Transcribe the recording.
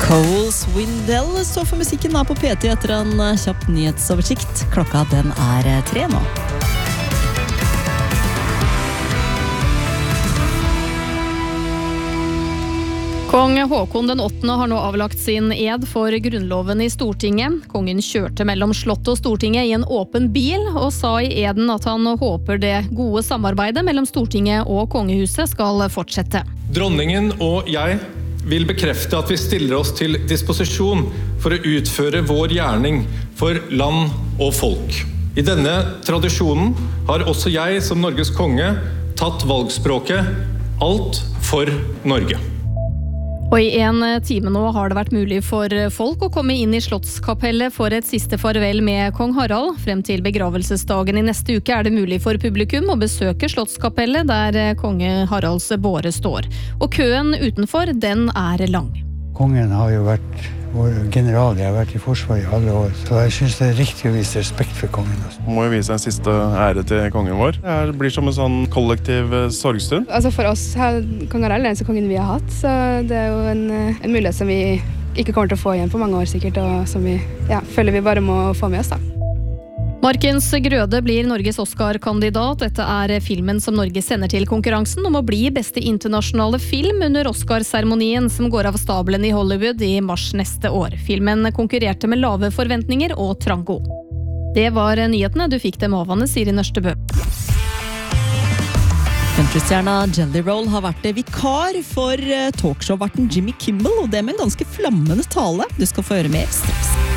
Cole Swindell står for musikken på P3 etter en kjapp nyhetsoversikt. Klokka den 3 nå. Kong Håkon den 8. har nå avlagt sin ed for grunnloven i Stortinget. Kongen kjørte mellom Slottet og Stortinget i en åpen bil, og sa i eden at han håper det gode samarbeidet mellom Stortinget og kongehuset skal fortsette. Dronningen og jeg vil bekrefte at vi stiller oss til disposisjon for å utføre vår gjerning for land og folk. I denne tradisjonen har også jeg som Norges konge tatt valgspråket «Alt for Norge». Og i en time nå har det vært mulig for folk å komme inn i Slottskapellet for et siste farvel med kong Harald. Frem til begravelsesdagen i neste uke er det mulig for publikum å besøke Slottskapellet der konge Haralds båre står. Og køen utenfor, den er lang. Kongen har jo vært vår general, jeg har vært i forsvaret i alle år, så jeg synes det er riktig å vise respekt for kongen. Må jo vise en siste ære til kongen vår. Det blir som en sånn kollektiv sorgstund. Altså for oss har kong Harald den eneste kongen vi har hatt, så det er jo en mulighet som vi ikke kommer til å få igjen på mange år sikkert, og som vi føler vi bare må få med oss da. Markens Grøde blir Norges Oscar-kandidat. Dette er filmen som Norge sender til konkurransen om å bli beste internasjonale film under Oscar-seremonien som går av stabelen i Hollywood i mars neste år. Filmen konkurrerte med lave forventninger og trango. Det var nyhetene. Du fikk dem av Anne Siri Nørstebø. Countrystjerna Jelly Roll har vært vikar for talkshow-verten Jimmy Kimmel, og det med en ganske flammende tale. Du skal få høre mer straks.